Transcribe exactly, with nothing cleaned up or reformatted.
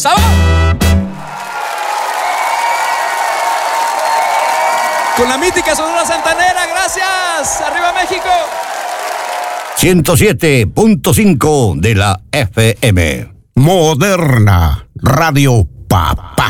¡Sabor! Con la mítica Sonora Santanera, gracias. ¡Arriba México! ciento siete punto cinco de la F M. Moderna Radio Papá.